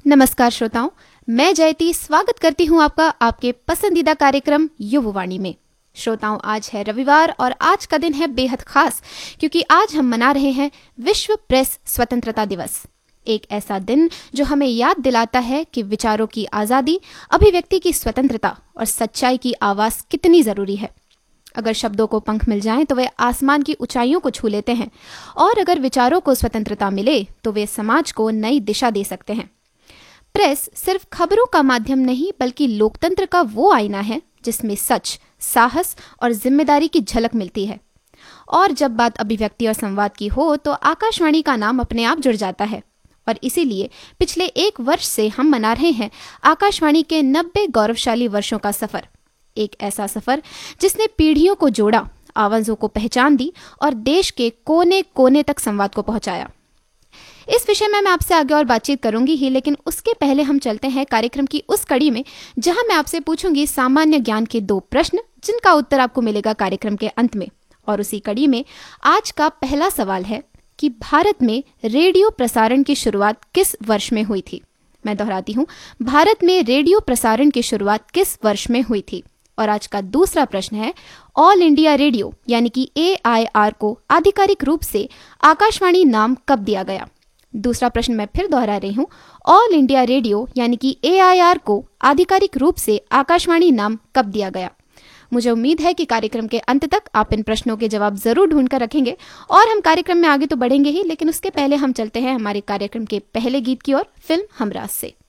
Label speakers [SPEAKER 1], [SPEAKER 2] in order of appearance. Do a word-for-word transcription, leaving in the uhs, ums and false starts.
[SPEAKER 1] नमस्कार श्रोताओं, मैं जयती स्वागत करती हूं आपका आपके पसंदीदा कार्यक्रम युववाणी में। श्रोताओं, आज है रविवार और आज का दिन है बेहद खास क्योंकि आज हम मना रहे हैं विश्व प्रेस स्वतंत्रता दिवस। एक ऐसा दिन जो हमें याद दिलाता है कि विचारों की आज़ादी, अभिव्यक्ति की स्वतंत्रता और सच्चाई की आवाज़ कितनी ज़रूरी है। अगर शब्दों को पंख मिल जाएं तो वे आसमान की ऊंचाइयों को छू लेते हैं और अगर विचारों को स्वतंत्रता मिले तो वे समाज को नई दिशा दे सकते हैं। प्रेस सिर्फ खबरों का माध्यम नहीं बल्कि लोकतंत्र का वो आईना है जिसमें सच, साहस और जिम्मेदारी की झलक मिलती है। और जब बात अभिव्यक्ति और संवाद की हो तो आकाशवाणी का नाम अपने आप जुड़ जाता है और इसीलिए पिछले एक वर्ष से हम मना रहे हैं आकाशवाणी के नब्बे गौरवशाली वर्षों का सफर। एक ऐसा सफर जिसने पीढ़ियों को जोड़ा, आवाज़ों को पहचान दी और देश के कोने कोने तक संवाद को पहुंचाया। इस विषय में मैं आपसे आगे और बातचीत करूंगी ही, लेकिन उसके पहले हम चलते हैं कार्यक्रम की उस कड़ी में जहां मैं आपसे पूछूंगी सामान्य ज्ञान के दो प्रश्न जिनका उत्तर आपको मिलेगा कार्यक्रम के अंत में। और उसी कड़ी में आज का पहला सवाल है कि भारत में रेडियो प्रसारण की शुरुआत किस वर्ष में हुई थी। मैं दोहराती हूँ, भारत में रेडियो प्रसारण की शुरुआत किस वर्ष में हुई थी। और आज का दूसरा प्रश्न है, ऑल इंडिया रेडियो यानी कि ए आई आर को आधिकारिक रूप से आकाशवाणी नाम कब दिया गया। दूसरा प्रश्न मैं फिर दोहरा रही हूँ, ऑल इंडिया रेडियो यानी कि ए आई आर को आधिकारिक रूप से आकाशवाणी नाम कब दिया गया। मुझे उम्मीद है कि कार्यक्रम के अंत तक आप इन प्रश्नों के जवाब जरूर ढूंढ कर रखेंगे और हम कार्यक्रम में आगे तो बढ़ेंगे ही, लेकिन उसके पहले हम चलते हैं हमारे कार्यक्रम के पहले गीत की ओर, फिल्म हमराज से।